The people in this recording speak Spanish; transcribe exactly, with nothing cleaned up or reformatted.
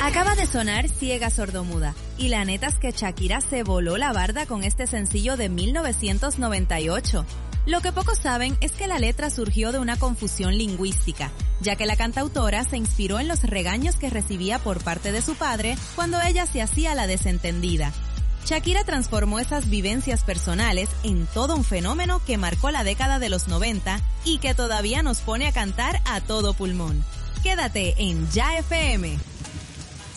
Acaba de sonar Ciega Sordomuda, y la neta es que Shakira se voló la barda con este sencillo de mil novecientos noventa y ocho. Lo que pocos saben es que la letra surgió de una confusión lingüística, ya que la cantautora se inspiró en los regaños que recibía por parte de su padre cuando ella se hacía la desentendida. Shakira transformó esas vivencias personales en todo un fenómeno que marcó la década de los noventa y que todavía nos pone a cantar a todo pulmón. Quédate en Ya F M.